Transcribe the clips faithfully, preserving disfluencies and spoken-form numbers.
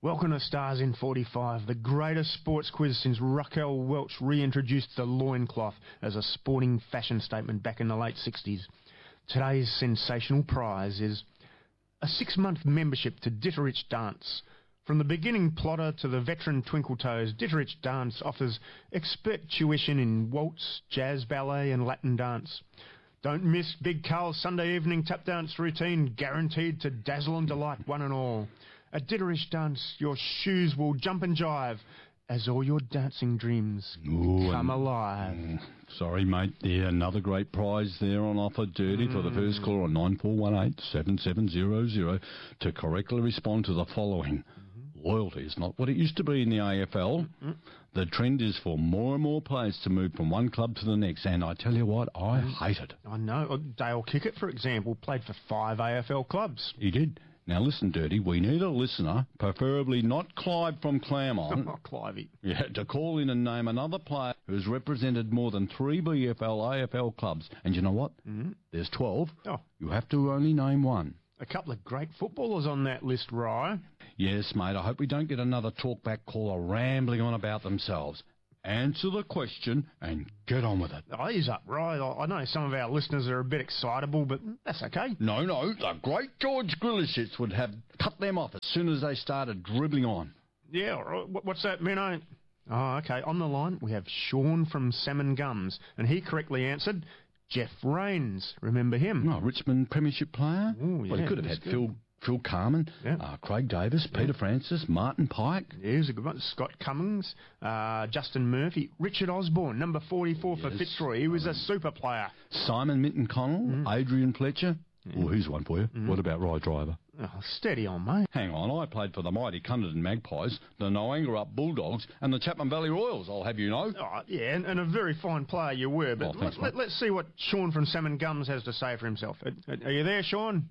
Welcome to Stars in forty-five, the greatest sports quiz since Raquel Welch reintroduced the loincloth as a sporting fashion statement back in the late sixties. Today's sensational prize is a six-month membership to Ditterich Dance. From the beginning plotter to the veteran Twinkle Toes, Ditterich Dance offers expert tuition in waltz, jazz, ballet and Latin dance. Don't miss Big Carl's Sunday evening tap dance routine, guaranteed to dazzle and delight one and all. At Ditterich Dance, your shoes will jump and jive as all your dancing dreams Ooh, come and, alive. Mm, sorry, mate, there. Another great prize there on offer, Dirty, mm. for the first caller on nine four one eight, seven seven zero zero to correctly respond to the following. Mm-hmm. Loyalty is not what it used to be in the A F L. Mm-hmm. The trend is for more and more players to move from one club to the next, and I tell you what, I mm. hate it. I know. Dale Kickett, for example, played for five A F L clubs. He did. Now listen, Dirty, we need a listener, preferably not Clive from Claremont. Oh, Clivey. Yeah, to call in and name another player who's represented more than three B F L, A F L clubs. And you know what? Mm-hmm. There's twelve. Oh. You have to only name one. A couple of great footballers on that list, Rye. Yes, mate. I hope we don't get another talkback caller rambling on about themselves. Answer the question and get on with it. Oh, he's up, right. I know some of our listeners are a bit excitable, but that's okay. No, no. The great George Grillishitz would have cut them off as soon as they started dribbling on. Yeah, all right. What's that, Menno? Oh, okay. On the line, we have Sean from Salmon Gums, and he correctly answered Jeff Rains. Remember him? Oh, Richmond Premiership player? Oh, yeah. Well, he could have had good. Phil... Phil Carman, yeah. uh, Craig Davis, yeah. Peter Francis, Martin Pike. Yeah, he was a good one. Scott Cummings, uh, Justin Murphy, Richard Osborne, number forty-four yes. for Fitzroy. He was a super player. Simon Minton Connell, mm. Adrian Fletcher. Yeah. Oh, here's one for you. Mm. What about Rye Driver? Oh, steady on, mate. Hang on, I played for the mighty Cunderton Magpies, the Noangarup Bulldogs, and the Chapman Valley Royals, I'll have you know. Oh, yeah, and, and a very fine player you were. But oh, thanks, let, let's see what Sean from Salmon Gums has to say for himself. Are, are you there, Sean?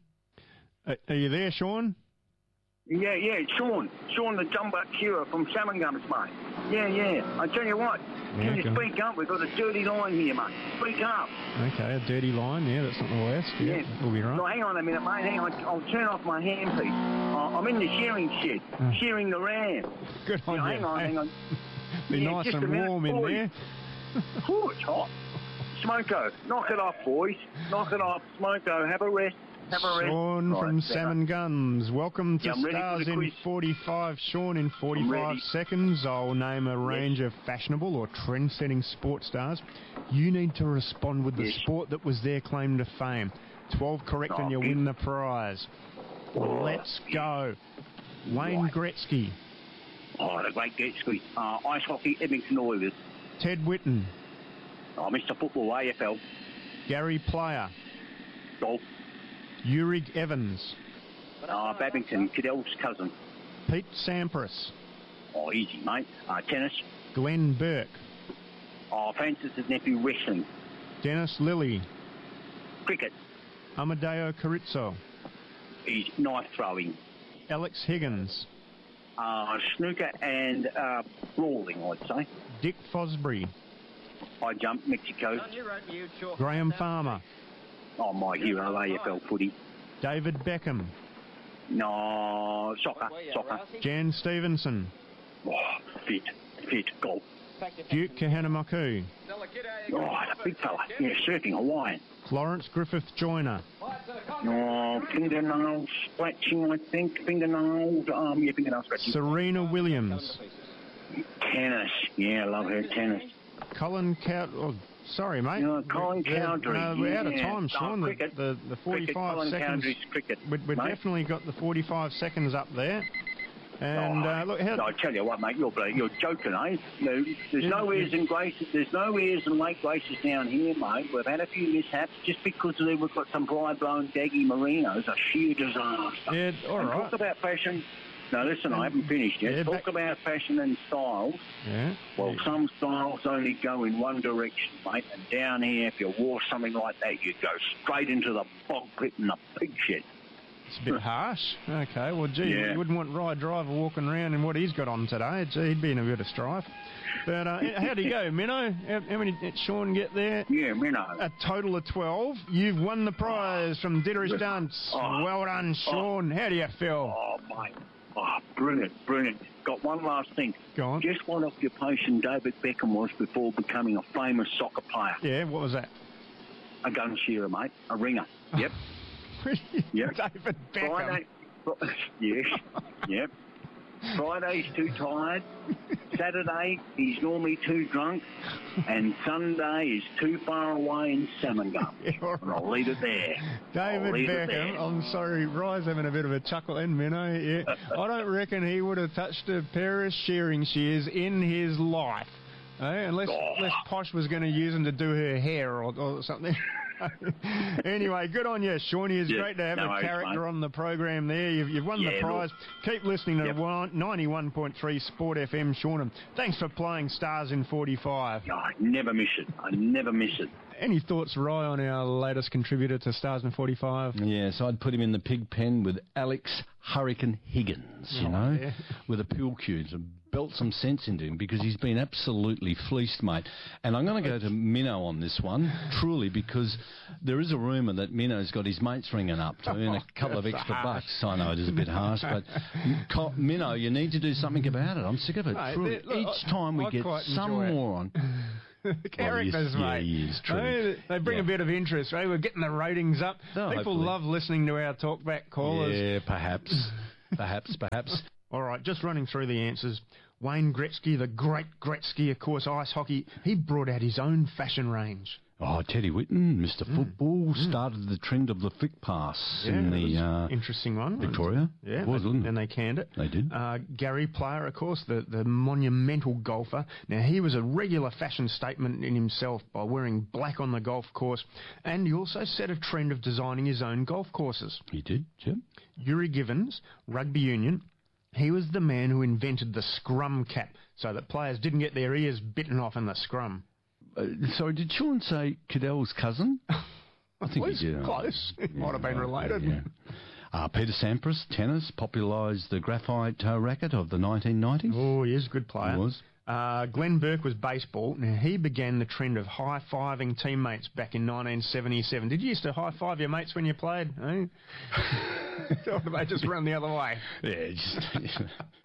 Are you there, Sean? Yeah, yeah, Sean. Sean the Jumbuck Kira from Salmon Gums, mate. Yeah, yeah. I tell you what, yeah, can you okay. speak up? We've got a dirty line here, mate. Speak up. Okay, a dirty line. Yeah, that's not the worst. Yeah, yeah. We'll be right. No, hang on a minute, mate. Hang on. I'll turn off my handpiece. Uh, I'm in the shearing shed, oh. shearing the ram. Good on you. Know, you. hang on, hang on. Be yeah, nice and minute, warm in boys. there. Oh, it's hot. Smoko, knock it off, boys. Knock it off. Smoko, have a rest. Sean right, from Salmon Gums. Welcome to yeah, Stars in forty-five. Sean, in forty-five seconds, I'll name a range yes. of fashionable or trend-setting sports stars. You need to respond with the yes. sport that was their claim to fame. twelve correct oh, and you good. win the prize. Oh, Let's go. Wayne right. Gretzky. Oh, the great Gretzky. Uh, ice hockey, Edmonton Oilers. Ted Whitten. Oh, Mister Football, A F L. Gary Player. Golf. Urig Evans. Uh, Babington, Cadell's cousin. Pete Sampras. Oh, easy, mate. Uh, tennis. Glenn Burke. Oh, Francis' nephew, wrestling. Dennis Lilly. Cricket. Amadeo Carrizo. He's knife throwing. Alex Higgins. Uh, snooker and uh, brawling, I'd say. Dick Fosbury. High jump, Mexico. Graham Farmer. Oh, my hero, A F L footy. David Beckham. No, soccer, soccer. Jan Stevenson. Oh, fit, fit, golf. Duke Kahanamoku. Oh, a big fella. Yeah, surfing Hawaiian. Florence Griffith Joyner. Oh, fingernail scratching, I think. Fingernail, um, yeah, fingernail scratching. Serena Williams. Tennis. Yeah, I love her tennis. Colin Cow... Oh, sorry, mate. No, Colin Cowdrey. No, we're yeah. out of time, Sean. Oh, the, the, the forty-five cricket, seconds... cricket, We've we definitely got the forty-five seconds up there. And, oh, uh, look... How... No, I tell you what, mate, you're, you're joking, eh? No, there's yeah, no airs and graces. There's no airs and late graces down here, mate. We've had a few mishaps just because we've got some dry-blown daggy merinos. A sheer disaster. Yeah, all and right. Talk about fashion... No, listen, I haven't finished yet. Yeah, Talk back... about fashion and styles. Yeah. Well, yeah. some styles only go in one direction, mate. And down here, if you wore something like that, you'd go straight into the bog pit and the pig shed. It's a bit harsh. Okay, well, gee, yeah. you wouldn't want Rye Driver walking around in what he's got on today. Gee, he'd be in a bit of strife. But uh, how'd he go, Minnow? How, how many did Sean get there? Yeah, Minnow. A total of twelve. You've won the prize from Ditterich Dance. Oh. Well done, Sean. Oh. How do you feel? Oh, mate. Oh, brilliant, brilliant. Got one last thing. Go on. Guess what occupation David Beckham was before becoming a famous soccer player? Yeah, what was that? A gun shearer, mate. A ringer. Yep. Yep. David Beckham. Friday. Yes. Yep. Friday's too tired. Saturday, he's normally too drunk. And Sunday is too far away in Salmon Gum. Yeah, all And I'll leave it there. David I'll leave it Beckham, there. I'm sorry, Rye's having a bit of a chuckle in Minnow. Yeah. I don't reckon he would have touched a pair of shearing shears in his life. Eh? Unless, Oh. unless Posh was going to use them to do her hair or, or something. Anyway, good on you, Shawnee. It's Yeah, great to have no a worries, character mate. on the program there. You've, you've won the Yeah, prize. look. Keep listening to Yep. one- ninety-one point three Sport F M, Shawnee. Thanks for playing Stars in forty-five. Oh, I never miss it. I never miss it. Any thoughts, Rye, on our latest contributor to Stars in forty-five? Yes, I'd put him in the pig pen with Alex Hurricane Higgins, you Oh, know, yeah. with a pill cue to belt some sense into him because he's been absolutely fleeced, mate. And I'm going to go to Minnow on this one, truly, because there is a rumour that Minnow's got his mates ringing up to earn a couple of That's extra harsh. bucks. I know it is a bit harsh, but Co- Minnow, you need to do something about it. I'm sick of it. Mate, truly. look, Each time we I get quite some enjoy it. moron. The characters, yeah, mate. he is true. They, they bring Yeah. a bit of interest, right? We're getting the ratings up. Oh, People hopefully. love listening to our talkback callers. Yeah, perhaps. perhaps, perhaps. All right, just running through the answers. Wayne Gretzky, the great Gretzky, of course, ice hockey, he brought out his own fashion range. Oh, Teddy Whitten, Mister Football, started the trend of the flick pass in it the was uh, interesting one. Victoria. Yeah, it was, they- wasn't it? and they canned it. They did. Uh, Gary Player, of course, the, the monumental golfer. Now, he was a regular fashion statement in himself by wearing black on the golf course, and he also set a trend of designing his own golf courses. He did, Jim. Yuri Givens, rugby union, he was the man who invented the scrum cap so that players didn't get their ears bitten off in the scrum. Uh, sorry, did Sean say Cadell's cousin? I think Was he did. close. It might have been right, related. yeah. Uh, Peter Sampras, tennis, popularised the graphite uh, racket of the nineteen nineties. Oh, he is a good player. He was. Uh, Glenn Burke was baseball. Now, he began the trend of high-fiving teammates back in nineteen seventy-seven. Did you used to high-five your mates when you played? Eh? Or did they just run the other way? Yeah, just,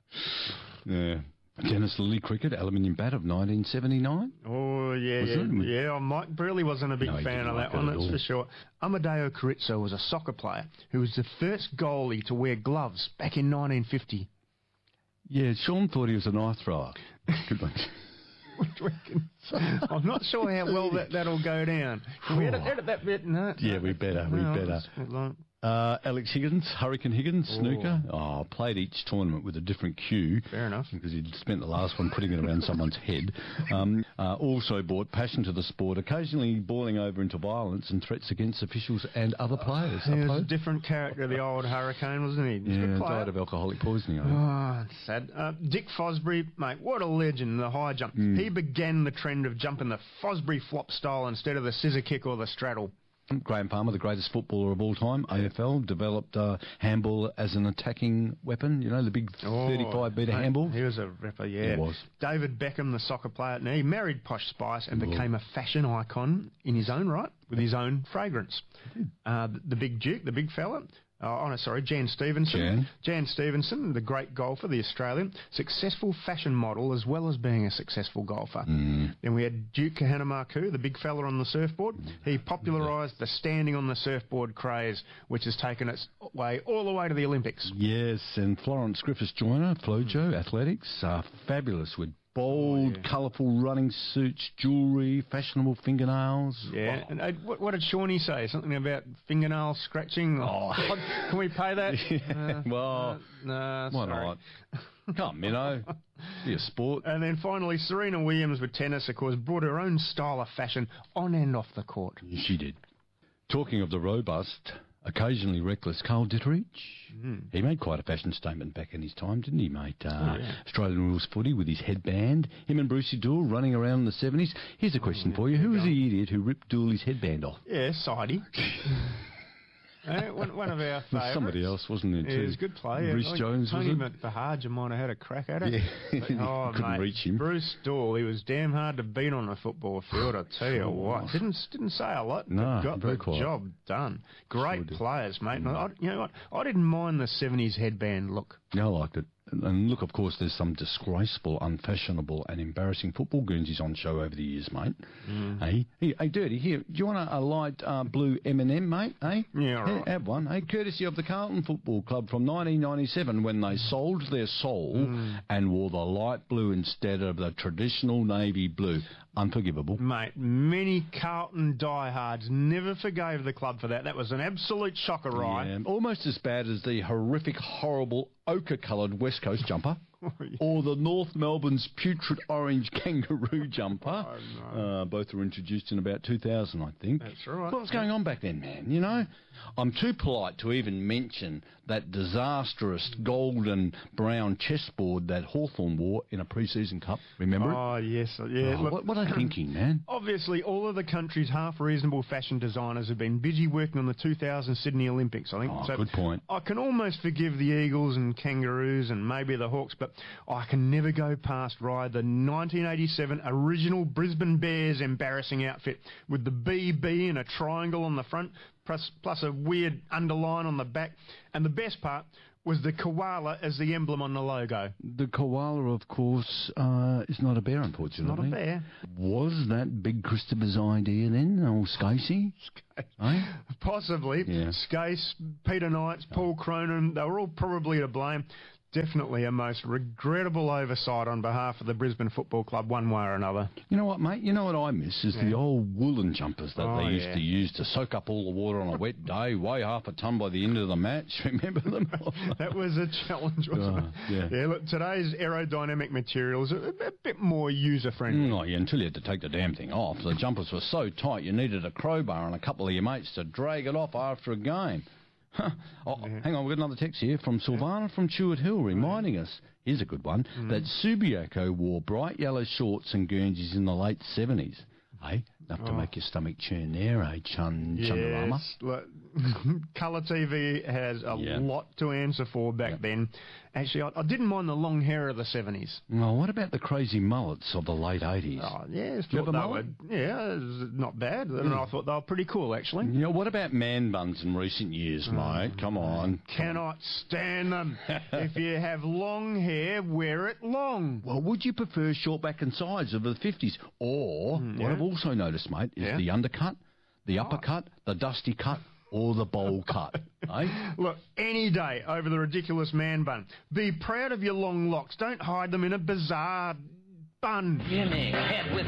yeah. Dennis Lilly cricket, aluminium bat of nineteen seventy-nine. Oh, yeah, Was yeah. it? Yeah, Mike really wasn't a big No, he fan didn't of like that one, it at that's all. for sure. Amadeo Carrizo was a soccer player who was the first goalie to wear gloves back in nineteen fifty. Yeah, Sean thought he was a knife thrower. Good one. What do you reckon? I'm not sure how well that, that'll go down. Can we edit, edit that bit? No. Yeah, we better, we No, better. it's like- Uh, Alex Higgins, Hurricane Higgins, snooker. Oh, played each tournament with a different cue. Fair enough. Because he'd spent the last one putting it around someone's head. Um, uh, also brought passion to the sport, occasionally boiling over into violence and threats against officials and other players. He I was a suppose. different character, the old Hurricane, wasn't he? He's a good Yeah, player. died of alcoholic poisoning. I think. Oh, it's sad. Uh, Dick Fosbury, mate, what a legend, the high jump. Hmm. He began the trend of jumping the Fosbury flop style instead of the scissor kick or the straddle. Graham Palmer, the greatest footballer of all time, A F L, developed uh, handball as an attacking weapon. You know, the big thirty-five metre Oh, mate, handball. He was a ripper, yeah. He was. David Beckham, the soccer player, now he married Posh Spice and became a fashion icon in his own right with his own fragrance. Uh, the, the big Duke, the big fella. Oh, no, sorry, Jan Stevenson. Jan. Jan Stevenson, the great golfer, the Australian, successful fashion model as well as being a successful golfer. Mm. Then we had Duke Kahanamoku, the big fella on the surfboard. He popularised the standing on the surfboard craze, which has taken its way all the way to the Olympics. Yes, and Florence Griffiths Joyner, Flojo, athletics, uh, fabulous with bold, Oh, yeah. colourful running suits, jewellery, fashionable fingernails. Yeah, and uh, what, what did Shawnee say? Something about fingernail scratching? Oh. Can we pay that? Yeah, well, no, why sorry. not? Come, you know, be a sport. And then finally, Serena Williams with tennis, of course, brought her own style of fashion on and off the court. She did. Talking of the robust, occasionally reckless Carl Ditterich, Mm. he made quite a fashion statement back in his time, didn't he, mate? Uh, Oh, yeah. Australian rules footy with his headband. Him and Brucey Dool running around in the seventies. Here's a question for you. Who was the idiot who ripped Dool his headband off? Yeah, Sidey. Eh, one, one of our favourites. Somebody else, wasn't it? Yeah, too? he was a good player. Rhys I think Jones, Tony was it? Bahaja might have had a crack at it. Yeah, But, oh, couldn't mate, reach him. Bruce Stall, he was damn hard to beat on the football field, I tell you what. Didn't didn't say a lot, No, but got very the quiet. job done. Great Sure did. players, mate. And I, you know what? I didn't mind the seventies headband look. Yeah, I liked it. And- And look, of course, there's some disgraceful, unfashionable and embarrassing football Guernseys on show over the years, mate. Mm. Hey, hey, hey, Dirty, here, do you want a, a light uh, blue M and M, mate? Hey? Yeah, all Hey, right. have one. Hey, courtesy of the Carlton Football Club from nineteen ninety-seven when they sold their soul Mm. and wore the light blue instead of the traditional navy blue. Unforgivable. Mate, many Carlton diehards never forgave the club for that. That was an absolute shocker, right? Yeah, almost as bad as the horrific, horrible ochre-coloured West Coast jumper. Or the North Melbourne's putrid orange kangaroo jumper. Oh, no. uh, both were introduced in about two thousand, I think. That's right. What was going on back then, man? You know, I'm too polite to even mention that disastrous golden brown chessboard that Hawthorn wore in a pre-season cup. Remember it? Oh, yes. Yeah, Oh, look, what, what are they thinking, man? obviously, all of the country's half-reasonable fashion designers have been busy working on the two thousand Sydney Olympics, I think. Oh, so good point. I can almost forgive the Eagles and Kangaroos and maybe the Hawks, but I can never go past, Ryan, the nineteen eighty-seven original Brisbane Bears embarrassing outfit with the B B and a triangle on the front, plus, plus a weird underline on the back. And the best part was the koala as the emblem on the logo. The koala, of course, uh, is not a bear, Not unfortunately. a bear. Was that Big Christopher's idea then, or Scacey? Eh? Possibly. Yeah. Skase, Peter Knights, Paul Cronin, they were all probably to blame. Definitely a most regrettable oversight on behalf of the Brisbane Football Club, one way or another. You know what, mate? You know what I miss is the Yeah. old woolen jumpers that Oh, they used yeah. to use to soak up all the water on a wet day, weigh half a ton by the end of the match. Remember them? That was a challenge, wasn't Oh, it? yeah. look, today's aerodynamic materials are a, a bit more user-friendly. Oh, yeah, until you had to take the damn thing off. The jumpers were so tight you needed a crowbar and a couple of your mates to drag it off after a game. Huh. Oh, Yeah. Hang on, we've got another text here from Silvana from Chewett Hill reminding us, here's a good one, Mm. that Subiaco wore bright yellow shorts and Guernseys in the late seventies. Hey, enough to Oh. make your stomach churn there, eh, Chun Chundarama? Yes, look, colour T V has a Yeah. lot to answer for back Yeah. then. Actually, I, I didn't mind the long hair of the seventies. Well, what about the crazy mullets of the late eighties? Oh, yes, you thought have a they mullet? were, yeah, it was not bad. And I thought they were pretty cool, actually. You know, what about man buns in recent years, mate? Come on. Cannot stand them. If you have long hair, wear it long. Well, would you prefer short back and sides of the fifties? Or, what yeah. I've also noticed, mate, is Yeah. the undercut, the uppercut, the dusty cut, or the bowl cut. Eh? Look, any day over the ridiculous man bun. Be proud of your long locks. Don't hide them in a bizarre bun. Jimmy, hit with